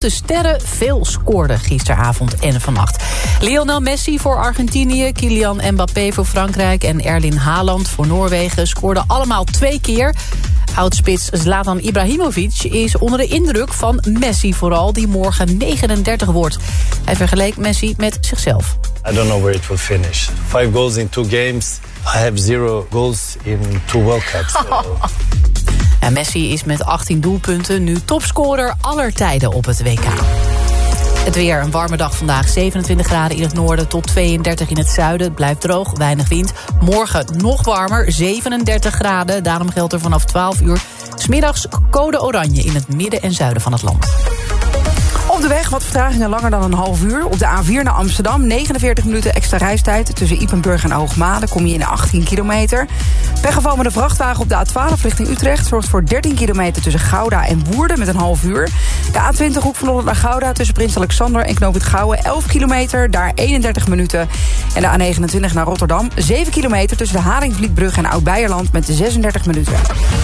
De sterren veel scoorden gisteravond en vannacht. Lionel Messi voor Argentinië, Kylian Mbappé voor Frankrijk en Erling Haaland voor Noorwegen scoorden allemaal 2 keer. Oudspits Zlatan Ibrahimovic is onder de indruk van Messi vooral, die morgen 39 wordt. Hij vergeleek Messi met zichzelf. I don't know where it will finish. 5 goals in 2 games. I have 0 goals in 2 World Cups. So. En Messi is met 18 doelpunten nu topscorer aller tijden op het WK. Het weer, een warme dag vandaag. 27 graden in het noorden tot 32 in het zuiden. Het blijft droog, weinig wind. Morgen nog warmer, 37 graden. Daarom geldt er vanaf 12 uur 's middags code oranje in het midden en zuiden van het land. Op de weg wat vertragingen langer dan een half uur. Op de A4 naar Amsterdam, 49 minuten extra reistijd. Tussen Ypenburg en Hoogmade kom je in 18 kilometer. Weggeval met een vrachtwagen op de A12 richting Utrecht zorgt voor 13 kilometer tussen Gouda en Woerden met een half uur. De A20 hoek van Holland naar Gouda tussen Prins Alexander en Knoop het Gouwen, 11 kilometer, daar 31 minuten. En de A29 naar Rotterdam, 7 kilometer tussen de Haringvlietbrug en Oud-Beierland met 36 minuten.